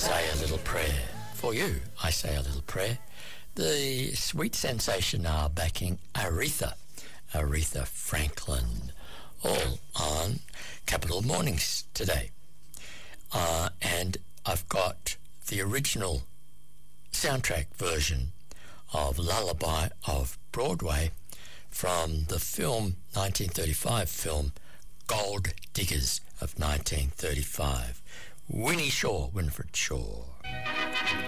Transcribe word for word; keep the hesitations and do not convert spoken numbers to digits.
say a little prayer. For you, I say a little prayer. The Sweet Sensation are backing Aretha, Aretha Franklin, all on Capital Mornings today. Uh, and I've got the original soundtrack version of Lullaby of Broadway from the film, nineteen thirty-five film, Gold Diggers of nineteen thirty-five. Winnie Shaw, Winifred Shaw.